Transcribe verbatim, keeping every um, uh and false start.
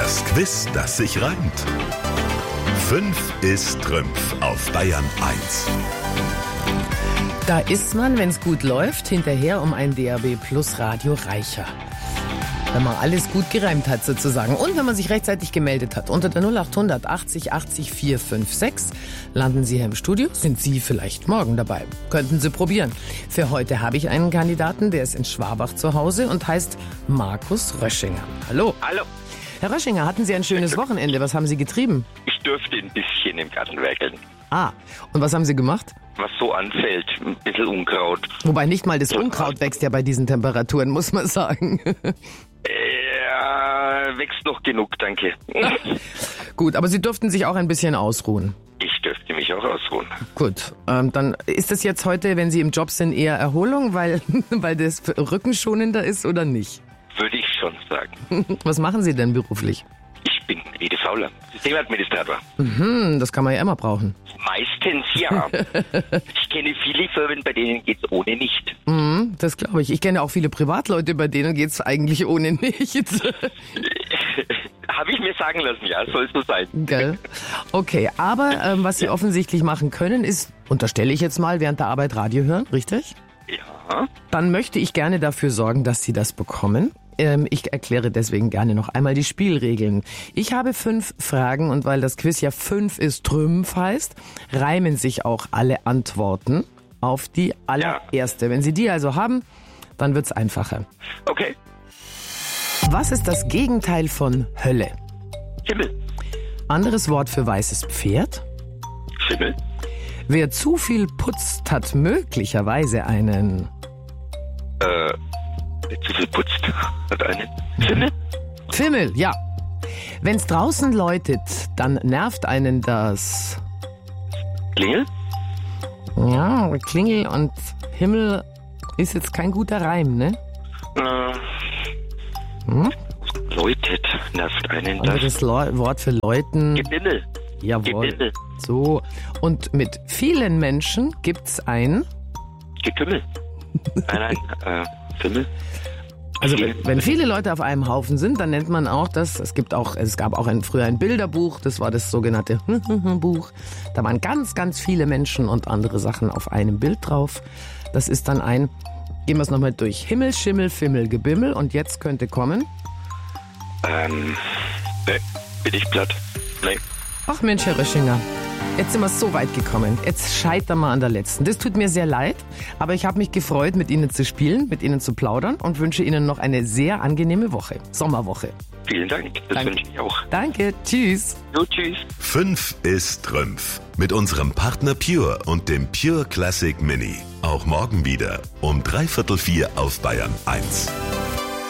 Das Quiz, das sich reimt. Fünf ist Trümpf auf Bayern eins. Da ist man, wenn es gut läuft, hinterher um ein D A B Plus Radio reicher. Wenn man alles gut gereimt hat sozusagen. Und wenn man sich rechtzeitig gemeldet hat. Unter der null acht hundert achtzig achtzig vier fünf sechs landen Sie hier im Studio. Sind Sie vielleicht morgen dabei? Könnten Sie probieren. Für heute habe ich einen Kandidaten, der ist in Schwabach zu Hause und heißt Markus Röschinger. Hallo. Hallo. Herr Röschinger, hatten Sie ein schönes Wochenende? Was haben Sie getrieben? Ich dürfte ein bisschen im Garten werkeln. Ah, und was haben Sie gemacht? Was so anfällt, ein bisschen Unkraut. Wobei nicht mal das Unkraut wächst ja bei diesen Temperaturen, muss man sagen. Ja, wächst noch genug, danke. Gut, aber Sie durften sich auch ein bisschen ausruhen. Ich dürfte mich auch ausruhen. Gut, ähm, dann ist das jetzt heute, wenn Sie im Job sind, eher Erholung, weil, weil das rückenschonender ist oder nicht? Würde ich schon sagen. Was machen Sie denn beruflich? Ich bin E D Vler, Systemadministrator. Mhm, das kann man ja immer brauchen. Meistens ja. Ich kenne viele Firmen, bei denen geht's ohne nicht. Mhm, das glaube ich. Ich kenne auch viele Privatleute, bei denen geht's eigentlich ohne nichts. Habe ich mir sagen lassen, ja, soll so sein. Gell? Okay, aber ähm, was Sie offensichtlich machen können, ist, unterstelle ich jetzt mal, während der Arbeit Radio hören, richtig? Ja. Dann möchte ich gerne dafür sorgen, dass Sie das bekommen. Ähm, ich erkläre deswegen gerne noch einmal die Spielregeln. Ich habe fünf Fragen und weil das Quiz ja fünf ist Trümpf heißt, reimen sich auch alle Antworten auf die allererste. Ja. Wenn Sie die also haben, dann wird's einfacher. Okay. Was ist das Gegenteil von Hölle? Himmel. Anderes Wort für weißes Pferd? Schimmel. Wer zu viel putzt, hat möglicherweise einen... Äh, wer zu viel putzt, hat einen Fimmel. Fimmel, ja. Wenn's draußen läutet, dann nervt einen das... Klingel? Ja, Klingel und Himmel ist jetzt kein guter Reim, ne? Äh, Hm? läutet, nervt einen das. Anderes Leu- Wort für läuten. Gebimmel. Jawohl. Gebimmel. So. Und mit vielen Menschen gibt's ein... Getümmel. Nein, nein, äh, Fimmel. Also wenn, wenn viele Leute auf einem Haufen sind, dann nennt man auch das, es gibt auch, es gab auch ein, früher ein Bilderbuch, das war das sogenannte Buch. Da waren ganz, ganz viele Menschen und andere Sachen auf einem Bild drauf. Das ist dann ein, gehen wir es nochmal durch, Himmel, Schimmel, Fimmel, Gebimmel und jetzt könnte kommen... Ähm, ne, bin ich platt. Nee. Ach Mensch, Herr Röschinger, jetzt sind wir so weit gekommen. Jetzt scheitern wir an der letzten. Das tut mir sehr leid, aber ich habe mich gefreut, mit Ihnen zu spielen, mit Ihnen zu plaudern und wünsche Ihnen noch eine sehr angenehme Woche. Sommerwoche. Vielen Dank, das Danke. wünsche ich auch. Danke, tschüss. Jo, tschüss. Fünf ist Trümpf. Mit unserem Partner Pure und dem Pure Classic Mini. Auch morgen wieder um dreiviertel vier auf Bayern eins.